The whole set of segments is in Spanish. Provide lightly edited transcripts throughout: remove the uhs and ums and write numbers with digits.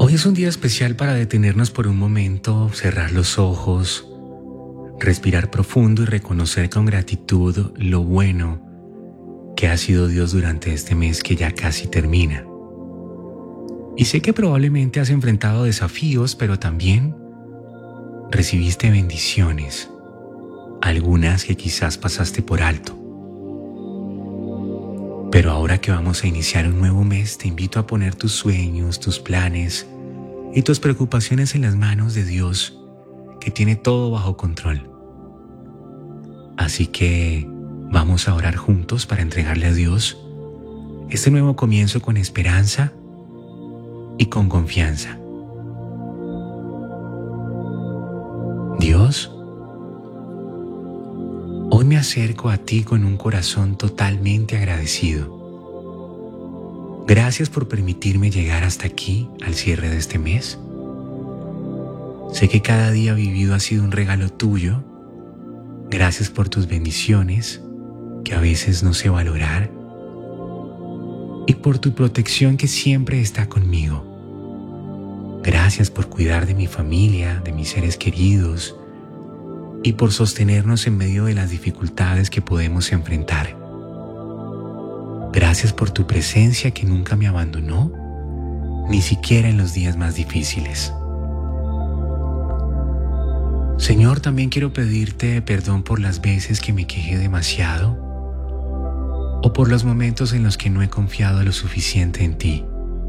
Hoy es un día especial para detenernos por un momento, cerrar los ojos, respirar profundo y reconocer con gratitud lo bueno que ha sido Dios durante este mes que ya casi termina. Y sé que probablemente has enfrentado desafíos, pero también recibiste bendiciones, algunas que quizás pasaste por alto. Pero ahora que vamos a iniciar un nuevo mes, te invito a poner tus sueños, tus planes y tus preocupaciones en las manos de Dios, que tiene todo bajo control. Así que vamos a orar juntos para entregarle a Dios este nuevo comienzo con esperanza y con confianza. Dios, hoy me acerco a ti con un corazón totalmente agradecido. Gracias por permitirme llegar hasta aquí al cierre de este mes. Sé que cada día vivido ha sido un regalo tuyo. Gracias por tus bendiciones, que a veces no sé valorar, y por tu protección que siempre está conmigo. Gracias por cuidar de mi familia, de mis seres queridos, y por sostenernos en medio de las dificultades que podemos enfrentar. Gracias por tu presencia que nunca me abandonó, ni siquiera en los días más difíciles. Señor, también quiero pedirte perdón por las veces que me quejé demasiado o por los momentos en los que no he confiado lo suficiente en ti.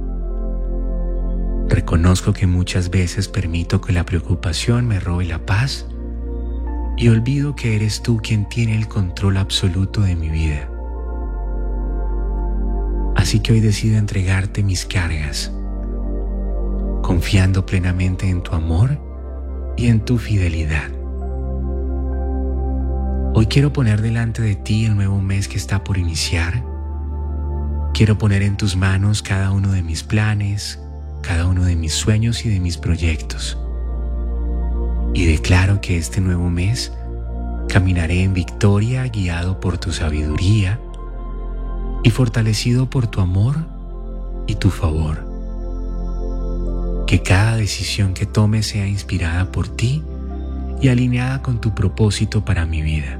Reconozco que muchas veces permito que la preocupación me robe la paz y olvido que eres tú quien tiene el control absoluto de mi vida. Así que hoy decido entregarte mis cargas, confiando plenamente en tu amor y en tu fidelidad. Hoy quiero poner delante de ti el nuevo mes que está por iniciar. Quiero poner en tus manos cada uno de mis planes, cada uno de mis sueños y de mis proyectos. Y declaro que este nuevo mes caminaré en victoria, guiado por tu sabiduría y fortalecido por tu amor y tu favor. Que cada decisión que tome sea inspirada por ti y alineada con tu propósito para mi vida.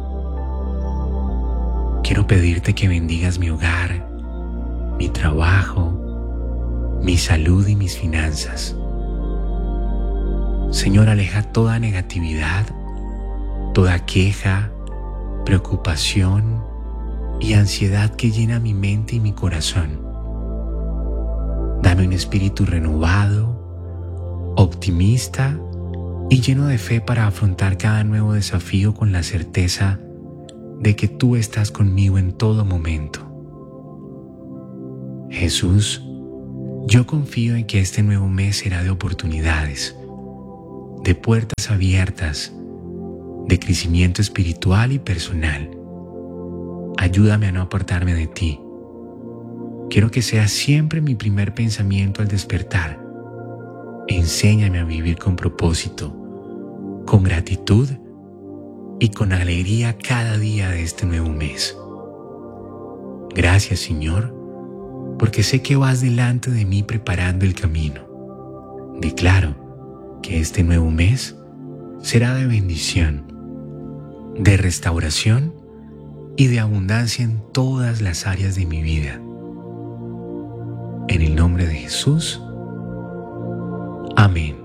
Quiero pedirte que bendigas mi hogar, mi trabajo, mi salud y mis finanzas. Señor, aleja toda negatividad, toda queja, preocupación y ansiedad que llena mi mente y mi corazón. Dame un espíritu renovado, optimista y lleno de fe para afrontar cada nuevo desafío con la certeza de que tú estás conmigo en todo momento. Jesús, yo confío en que este nuevo mes será de oportunidades, de puertas abiertas, de crecimiento espiritual y personal. Ayúdame a no apartarme de ti. Quiero que sea siempre mi primer pensamiento al despertar. Enséñame a vivir con propósito, con gratitud y con alegría cada día de este nuevo mes. Gracias, Señor, porque sé que vas delante de mí preparando el camino. Declaro que este nuevo mes será de bendición, de restauración y de abundancia en todas las áreas de mi vida. En el nombre de Jesús. Amén.